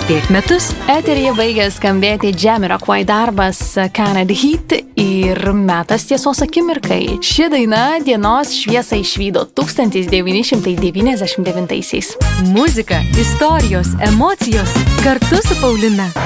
Spėk metus. Eteryje baigė skambėti Jamiroquai darbas Can't Heat ir metas tiesos akimirkai. Ši daina dienos šviesą išvydo 1999-aisiais. Muzika, istorijos, emocijos kartu su Paulina.